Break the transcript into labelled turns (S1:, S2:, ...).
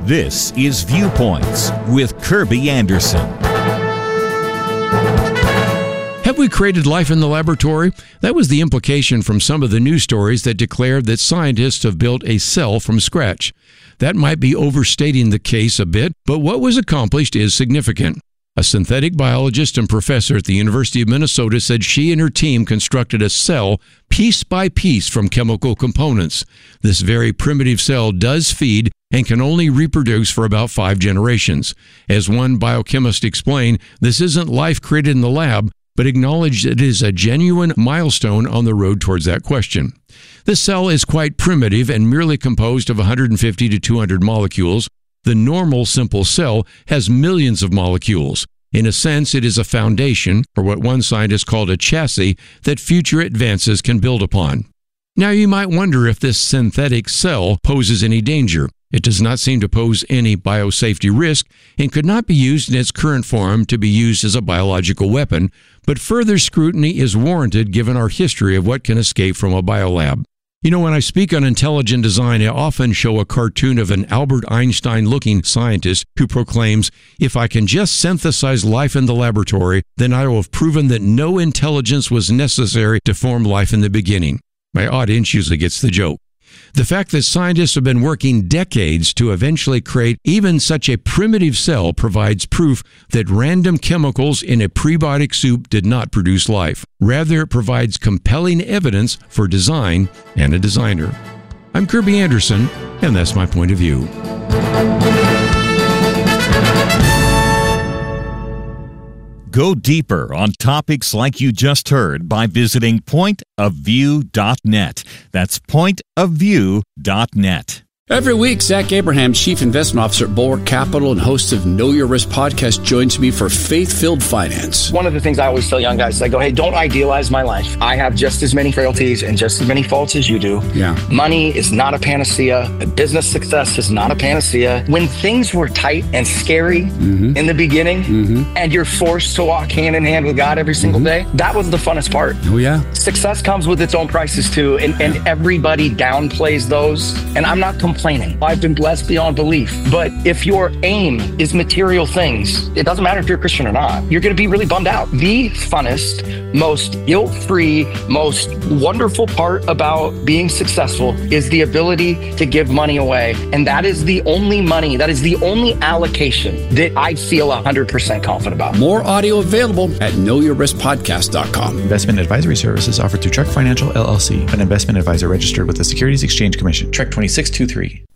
S1: This is Viewpoints with Kirby Anderson.
S2: Have we created life in the laboratory? That was the implication from some of the news stories that declared that scientists have built a cell from scratch. That might be overstating the case a bit, but what was accomplished is significant. A synthetic biologist and professor at the University of Minnesota said she and her team constructed a cell piece by piece from chemical components. This very primitive cell does feed and can only reproduce for about 5 generations. As one biochemist explained, this isn't life created in the lab, but acknowledged it is a genuine milestone on the road towards that question. The cell is quite primitive and merely composed of 150 to 200 molecules. The normal simple cell has millions of molecules. In a sense, it is a foundation, or what one scientist called a chassis, that future advances can build upon. Now you might wonder if this synthetic cell poses any danger. It does not seem to pose any biosafety risk and could not be used in its current form to be used as a biological weapon, but further scrutiny is warranted given our history of what can escape from a biolab. You know, when I speak on intelligent design, I often show a cartoon of an Albert Einstein-looking scientist who proclaims, "If I can just synthesize life in the laboratory, then I will have proven that no intelligence was necessary to form life in the beginning." My audience usually gets the joke. The fact that scientists have been working decades to eventually create even such a primitive cell provides proof that random chemicals in a prebiotic soup did not produce life. Rather, it provides compelling evidence for design and a designer. I'm Kirby Anderson, and that's my point of view.
S1: Go deeper on topics like you just heard by visiting pointofview.net. That's pointofview.net.
S3: Every week, Zach Abraham, Chief Investment Officer at Bulwark Capital and host of Know Your Risk podcast, joins me for Faith-Filled Finance.
S4: One of the things I always tell young guys is I go, hey, don't idealize my life. I have just as many frailties and just as many faults as you do.
S3: Yeah.
S4: Money is not a panacea. Business success is not a panacea. When things were tight and scary in the beginning and you're forced to walk hand in hand with God every single day, that was the funnest part.
S3: Oh, yeah.
S4: Success comes with its own prices too, and everybody downplays those. And I'm not complaining. I've been blessed beyond belief. But if your aim is material things, it doesn't matter if you're a Christian or not, you're going to be really bummed out. The funnest, most guilt-free, most wonderful part about being successful is the ability to give money away. And that is the only money, that is the only allocation that I feel 100% confident about.
S3: More audio available at knowyourriskpodcast.com.
S5: Investment advisory services offered through Trek Financial LLC, an investment advisor registered with the Securities Exchange Commission. Trek 2623.